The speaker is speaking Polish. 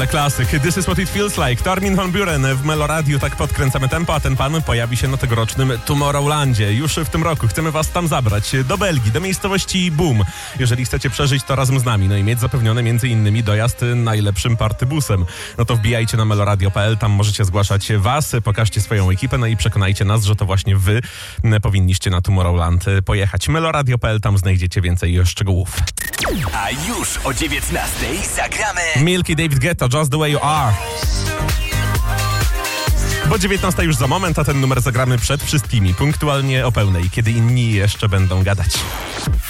Klasyk. This is what it feels like. To Armin van Buuren w Meloradiu. Tak podkręcamy tempo, a ten pan pojawi się na tegorocznym Tomorrowlandzie. Już w tym roku chcemy was tam zabrać. Do Belgii, do miejscowości Boom. Jeżeli chcecie przeżyć to razem z nami, no i mieć zapewnione m.in. dojazd najlepszym partybusem, no to wbijajcie na meloradio.pl, tam możecie zgłaszać was, pokażcie swoją ekipę, no i przekonajcie nas, że to właśnie wy powinniście na Tomorrowland pojechać. Meloradio.pl, tam znajdziecie więcej szczegółów. A już o 19:00 zagramy Milky, David Guetta, Just the Way You Are. Bo 19 już za moment, a ten numer zagramy przed wszystkimi, punktualnie o pełnej, kiedy inni jeszcze będą gadać.